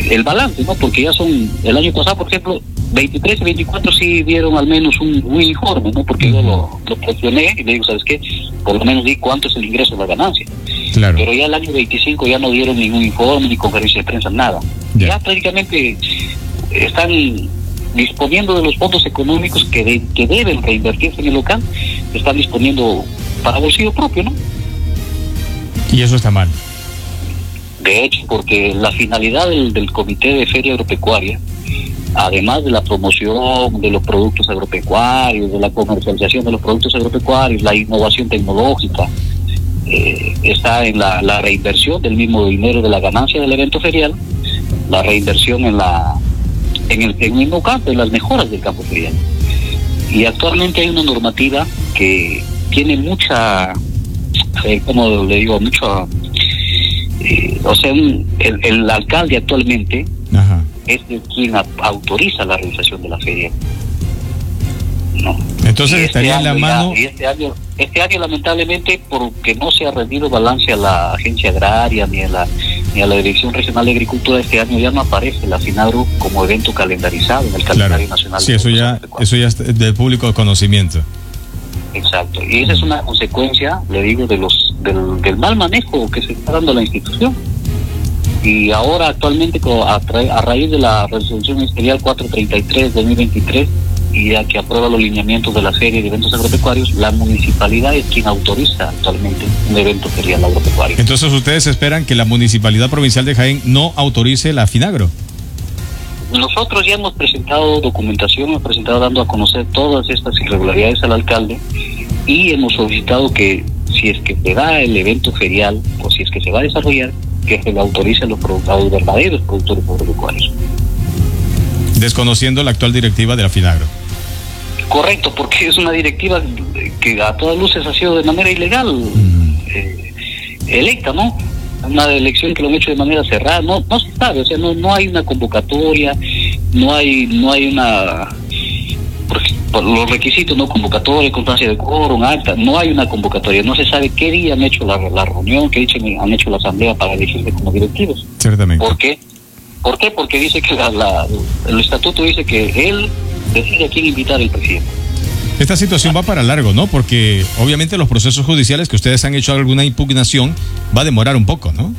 el balance, ¿no? Porque ya son, el año pasado, por ejemplo, 23 y 24 sí dieron al menos un informe, ¿no? Porque yo lo presioné y le digo, ¿sabes qué? Por lo menos di cuánto es el ingreso de la ganancia. Claro. Pero ya el año 25 ya no dieron ningún informe, ni conferencia de prensa, nada. Ya prácticamente están disponiendo de los fondos económicos que deben reinvertirse en el local, están disponiendo para bolsillo propio, ¿no? Y eso está mal. De hecho, porque la finalidad del Comité de Feria Agropecuaria, además de la promoción de los productos agropecuarios, de la comercialización de los productos agropecuarios, la innovación tecnológica, está en la reinversión del mismo dinero de la ganancia del evento ferial, la reinversión en el mismo campo, en las mejoras del campo ferial. Y actualmente hay una normativa que tiene mucha, como le digo, mucho, o sea, el alcalde actualmente es quien autoriza la realización de la feria. No. Entonces estaría en la mano. Y este año lamentablemente, porque no se ha rendido balance a la agencia agraria ni a la Dirección Regional de Agricultura, este año ya no aparece la FINAGRO como evento calendarizado en el calendario nacional. Sí, eso ya es de público conocimiento. Exacto, y esa es una consecuencia, le digo, del mal manejo que se está dando a la institución. Y ahora actualmente a raíz de la resolución ministerial 433 de 2023, y ya que aprueba los lineamientos de la serie de eventos agropecuarios, la municipalidad es quien autoriza actualmente un evento ferial agropecuario. Entonces ustedes esperan que la Municipalidad Provincial de Jaén no autorice la FINAGRO. Nosotros ya hemos presentado documentación, hemos presentado dando a conocer todas estas irregularidades al alcalde, y hemos solicitado que si es que se da el evento ferial o si es que se va a desarrollar, que se le autorice a los verdaderos productores agropecuarios. Desconociendo la actual directiva de la FINAGRO. Correcto, porque es una directiva que a todas luces ha sido de manera ilegal electa, ¿no? Una elección que lo han hecho de manera cerrada, no se sabe, o sea, no hay una convocatoria, no hay una, por los requisitos, no convocatoria, constancia de quórum, acta, no hay una convocatoria, no se sabe qué día han hecho la reunión, qué día han hecho la asamblea para elegirse como directivos. Ciertamente. ¿Por qué? Porque dice que el estatuto dice que él decide a quién invitar el presidente. Esta situación va para largo, ¿no? Porque obviamente los procesos judiciales que ustedes han hecho alguna impugnación va a demorar un poco, ¿no?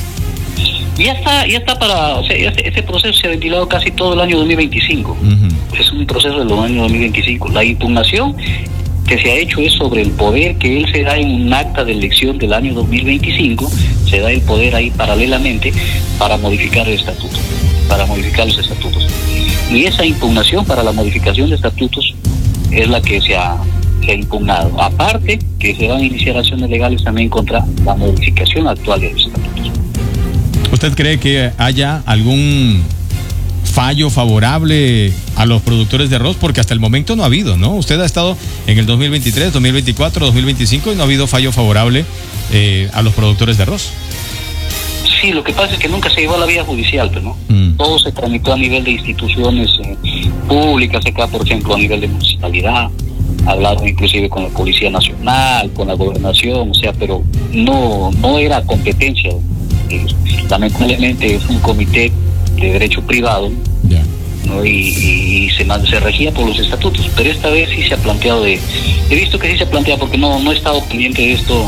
Ya está o sea, ese proceso se ha ventilado casi todo el año 2025. Es un proceso del año 2025. La impugnación que se ha hecho es sobre el poder que él se da en un acta de elección del año 2025, se da el poder ahí paralelamente para modificar el estatuto, para modificar los estatutos. Y esa impugnación para la modificación de estatutos es la que se ha impugnado. Aparte que se van a iniciar acciones legales también contra la modificación actual de los estatutos. ¿Usted cree que haya algún fallo favorable a los productores de arroz? Porque hasta el momento no ha habido, ¿no? Usted ha estado en el 2023, 2024, 2025 y no ha habido fallo favorable a los productores de arroz. Sí, lo que pasa es que nunca se llevó a la vía judicial, ¿no? Todo se tramitó a nivel de instituciones públicas, acá por ejemplo a nivel de municipalidad, hablaron inclusive con la Policía Nacional, con la Gobernación, o sea, pero no era competencia. Lamentablemente es un comité de derecho privado, ¿no? Y se regía por los estatutos, pero esta vez sí se ha planteado he visto que sí se ha planteado, porque no he estado pendiente de esto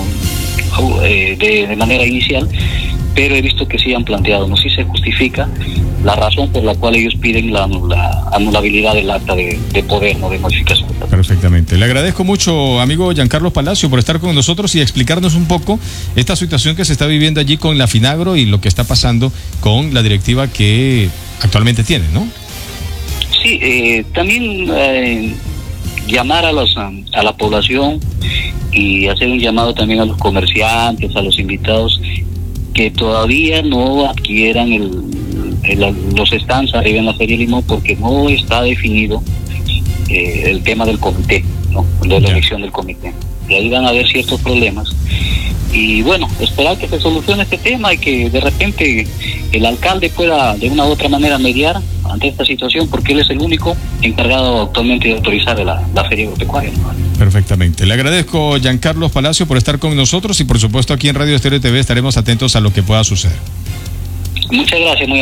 de manera inicial, pero he visto que sí han planteado, no sé si se justifica la razón por la cual ellos piden la anulabilidad del acta de poder, no de modificación. Perfectamente. Le agradezco mucho, amigo Giancarlos Palacio, por estar con nosotros y explicarnos un poco esta situación que se está viviendo allí con la FINAGRO y lo que está pasando con la directiva que actualmente tiene, ¿no? Sí, también llamar a la población y hacer un llamado también a los comerciantes, a los invitados, que todavía no adquieran los stands arriba en la Feria Limón, porque no está definido el tema del comité, ¿no? De la elección del comité. Y ahí van a haber ciertos problemas. Y bueno, esperar que se solucione este tema y que de repente el alcalde pueda de una u otra manera mediar ante esta situación, porque él es el único encargado actualmente de autorizar la Feria Agropecuaria, ¿no? Perfectamente. Le agradezco, Giancarlos Palacio, por estar con nosotros y por supuesto aquí en Radio Estéreo TV estaremos atentos a lo que pueda suceder. Muchas gracias. Muy